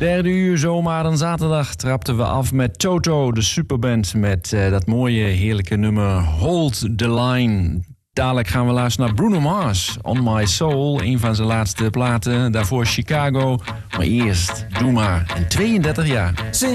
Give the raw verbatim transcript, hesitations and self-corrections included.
Derde uur zomaar een zaterdag trapten we af met Toto, de superband, met uh, dat mooie, heerlijke nummer Hold the Line. Dadelijk gaan we luisteren naar Bruno Mars, On My Soul, een van zijn laatste platen. Daarvoor Chicago, maar eerst Doe maar, en tweeëndertig jaar.